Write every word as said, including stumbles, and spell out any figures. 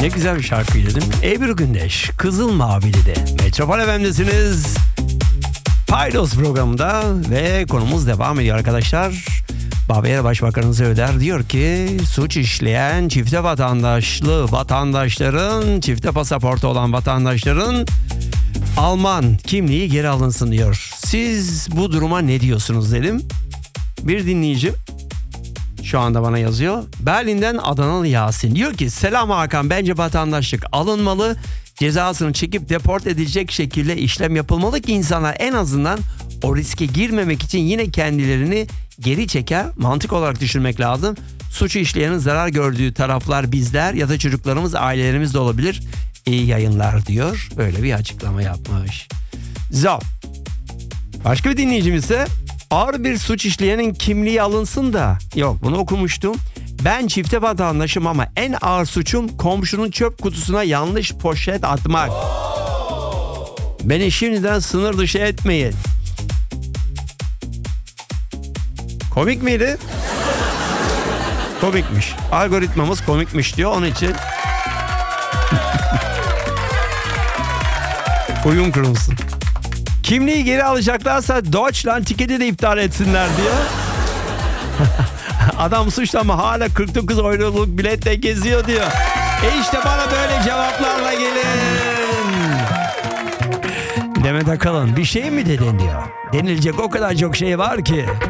Ne güzel bir şarkıydı değil mi? Ebru Gündeş, Kızıl Mavili'de. Metropol F M'desiniz. Paydos programında ve konumuz devam ediyor arkadaşlar. Bavyera Başbakanı Söder diyor ki suç işleyen çifte vatandaşlı vatandaşların, çifte pasaportu olan vatandaşların Alman kimliği geri alınsın diyor. Siz bu duruma ne diyorsunuz dedim. Bir dinleyicim şu anda bana yazıyor. Berlin'den Adanalı Yasin diyor ki selam Hakan, bence vatandaşlık alınmalı. Cezasını çekip deport edilecek şekilde işlem yapılmalı ki insanlar en azından o riske girmemek için yine kendilerini geri çeker. Mantık olarak düşünmek lazım. Suçu işleyenin zarar gördüğü taraflar bizler ya da çocuklarımız, ailelerimiz de olabilir. İyi yayınlar diyor. Böyle bir açıklama yapmış. Zor. Başka bir dinleyicimiz ise ağır bir suç işleyenin kimliği alınsın da. Yok, bunu okumuştum. Ben çifte vatandaşım ama en ağır suçum komşunun çöp kutusuna yanlış poşet atmak. Beni şimdiden sınır dışı etmeyin. Komik miydi? Komikmiş. Algoritmamız komikmiş diyor, onun için. Uyum kurulsun. Kimliği geri alacaklarsa Deutschland tiketi de iptal etsinler diyor. Adam suçlu ama hala kırk dokuz euroluk biletle geziyor diyor. E işte bana böyle cevaplarla gelin. Demet Akalın bir şey mi dedin diyor. Denilecek o kadar çok şey var ki.